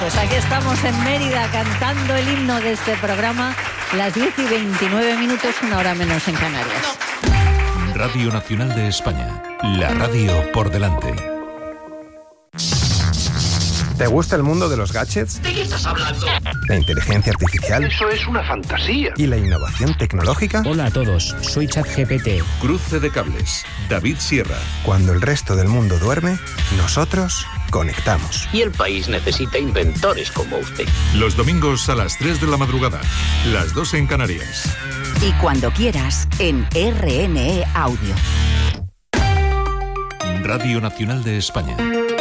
Pues aquí estamos en Mérida cantando el himno de este programa, las 10:29, 1 hora menos en Canarias. Radio Nacional de España, la radio por delante. ¿Te gusta el mundo de los gadgets? ¿De qué estás hablando? ¿La inteligencia artificial? Eso es una fantasía. ¿Y la innovación tecnológica? Hola a todos, soy ChatGPT. Cruce de cables, David Sierra. Cuando el resto del mundo duerme, nosotros conectamos. Y el país necesita inventores como usted. Los domingos a las 3 de la madrugada, las 2 en Canarias. Y cuando quieras, en RNE Audio. Radio Nacional de España.